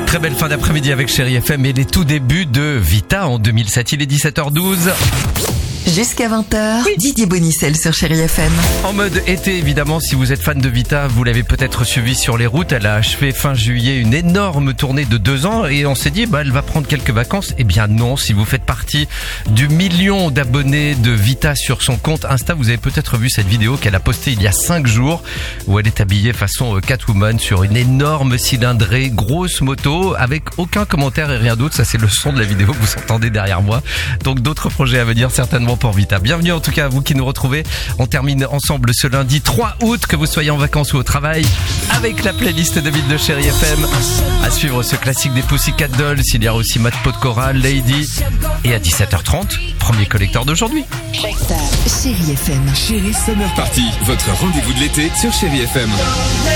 Très belle fin d'après-midi avec Chérie FM et les tout débuts de Vita en 2007. Il est 17h12. Jusqu'à 20h, Didier Bonicel sur Chérie FM. En mode été, évidemment, si vous êtes fan de Vita, vous l'avez peut-être suivi sur les routes. Elle a achevé fin juillet une énorme tournée de 2 ans et on s'est dit, elle va prendre quelques vacances. Eh bien non, si vous faites partie du million d'abonnés de Vita sur son compte Insta, vous avez peut-être vu cette vidéo qu'elle a postée il y a 5 jours où elle est habillée façon Catwoman sur une énorme cylindrée, grosse moto avec aucun commentaire et rien d'autre. Ça, c'est le son de la vidéo que vous entendez derrière moi. Donc d'autres projets à venir certainement pour Vita. Bienvenue en tout cas à vous qui nous retrouvez. On termine ensemble ce lundi 3 août, que vous soyez en vacances ou au travail, avec la playlist de Vite de Chérie FM. À suivre ce classique des Pussycat Dolls. Il y a aussi Matt Pot de Chorale, Lady. Et à 17h30, premier collecteur d'aujourd'hui. Chérie FM. Chérie Summer Party, votre rendez-vous de l'été sur Chérie FM.